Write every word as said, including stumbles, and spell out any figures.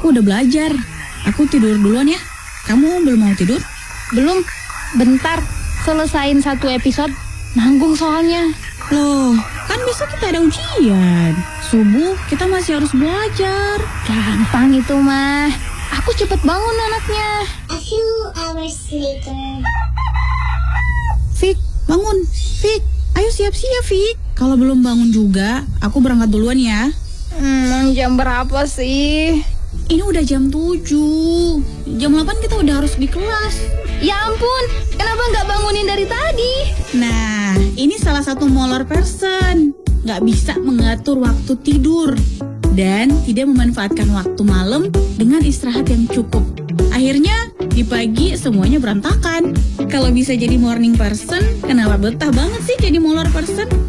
aku udah belajar. Aku tidur duluan ya. Kamu belum mau tidur? Belum, bentar. Selesain satu episode, nanggung soalnya. Loh, kan besok kita ada ujian. Subuh kita masih harus belajar. Gampang itu mah. Aku cepet bangun anaknya. A few hours later. Fik, bangun. Fik, ayo siap-siap Fik. Kalau belum bangun juga, aku berangkat duluan ya. Hmm, jam berapa sih? Ini udah jam tujuh. Jam delapan kita udah harus di kelas. Ya ampun, kenapa nggak bangunin dari tadi? Nah, ini salah satu molor person. Nggak bisa mengatur waktu tidur. Dan tidak memanfaatkan waktu malam dengan istirahat yang cukup. Akhirnya, di pagi semuanya berantakan. Kalau bisa jadi morning person, kenapa betah banget sih jadi molor person?